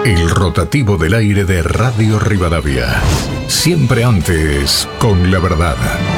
El rotativo del aire de Radio Rivadavia. Siempre antes, con la verdad.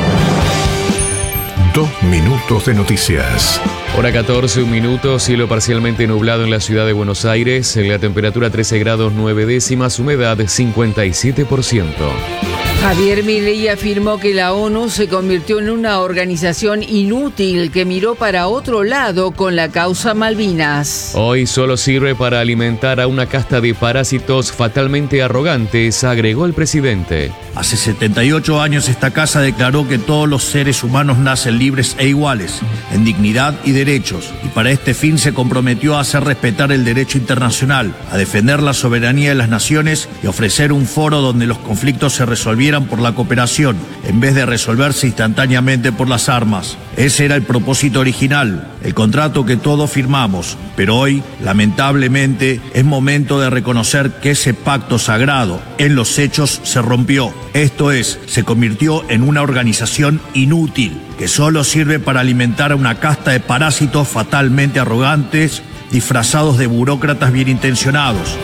2 minutos de noticias. Hora 14, 1 minuto, cielo parcialmente nublado en la ciudad de Buenos Aires, la temperatura 13 grados 9 décimas, humedad 57%. Javier Milei afirmó que la ONU se convirtió en una organización inútil que miró para otro lado con la causa Malvinas. Hoy solo sirve para alimentar a una casta de parásitos fatalmente arrogantes, agregó el presidente. Hace 78 años esta casa declaró que todos los seres humanos nacen libres e iguales, en dignidad y derechos, y para este fin se comprometió a hacer respetar el derecho internacional, a defender la soberanía de las naciones y ofrecer un foro donde los conflictos se resolvieran por la cooperación, en vez de resolverse instantáneamente por las armas. Ese era el propósito original, el contrato que todos firmamos, pero hoy, lamentablemente, es momento de reconocer que ese pacto sagrado, en los hechos, se rompió. Esto es, se convirtió en una organización inútil, que solo sirve para alimentar a una casta de parásitos fatalmente arrogantes, disfrazados de burócratas bien intencionados.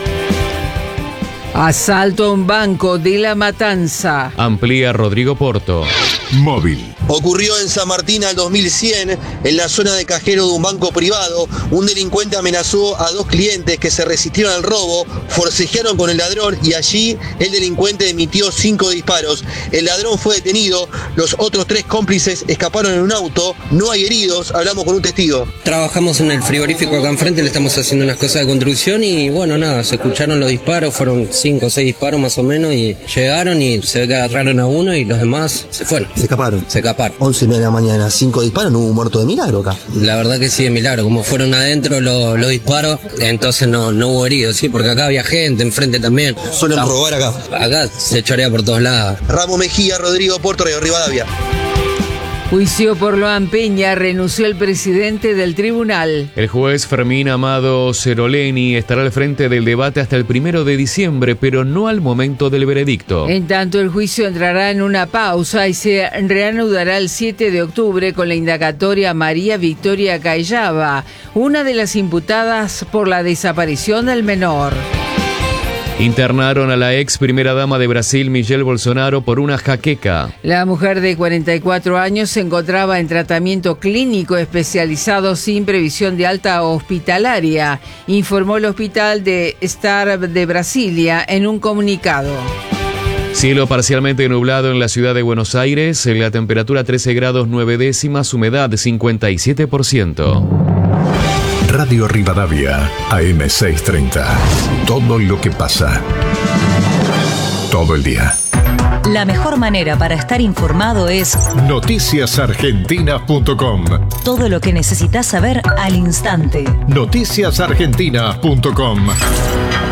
Asalto a un banco de La Matanza. Amplía Rodrigo Porto. Móvil. Ocurrió en San Martín al 2100, en la zona de cajero de un banco privado. Un delincuente amenazó a 2 clientes que se resistieron al robo, forcejearon con el ladrón y allí el delincuente emitió 5 disparos. El ladrón fue detenido, los otros 3 cómplices escaparon en un auto, no hay heridos, hablamos con un testigo. Trabajamos en el frigorífico acá enfrente, le estamos haciendo unas cosas de construcción y bueno, nada, se escucharon los disparos, fueron 5 o 6 disparos más o menos y llegaron y se ve que agarraron a uno y los demás se fueron. Se escaparon. 11:30 de la mañana, 5 disparos, no hubo un muerto de milagro acá. La verdad que sí, de milagro, como fueron adentro los disparos, entonces no hubo heridos, sí, porque acá había gente enfrente también. Suelen robar acá. Acá se chorea por todos lados. Ramos Mejía, Rodrigo Porto, Radio Rivadavia. Juicio por Loan Peña, renunció el presidente del tribunal. El juez Fermín Amado Ceroleni estará al frente del debate hasta el 1 de diciembre, pero no al momento del veredicto. En tanto, el juicio entrará en una pausa y se reanudará el 7 de octubre con la indagatoria María Victoria Cayaba, una de las imputadas por la desaparición del menor. Internaron a la ex primera dama de Brasil, Michelle Bolsonaro, por una jaqueca. La mujer de 44 años se encontraba en tratamiento clínico especializado sin previsión de alta hospitalaria, informó el hospital de Star de Brasilia en un comunicado. Cielo parcialmente nublado en la ciudad de Buenos Aires, la temperatura 13 grados 9 décimas, humedad 57%. Radio Rivadavia, AM 630. Todo lo que pasa. Todo el día. La mejor manera para estar informado es noticiasargentinas.com. todo lo que necesitas saber al instante. Noticiasargentinas.com.